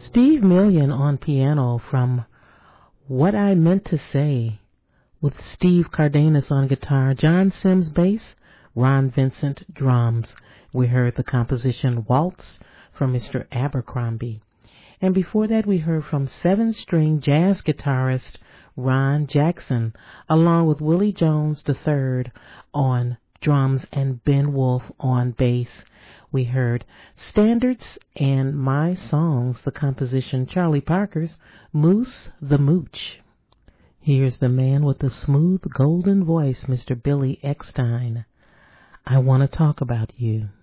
Steve Million on piano from What I Meant to Say, with Steve Cardenas on guitar, John Sims bass, Ron Vincent drums. We heard the composition Waltz from Mr. Abercrombie. And before that we heard from seven-string jazz guitarist Ron Jackson, along with Willie Jones III on drums and Ben Wolf on bass. We heard Standards and My Songs, the composition Charlie Parker's Moose the Mooch. Here's the man with the smooth golden voice, Mr. Billy Eckstine. I Want to Talk About You.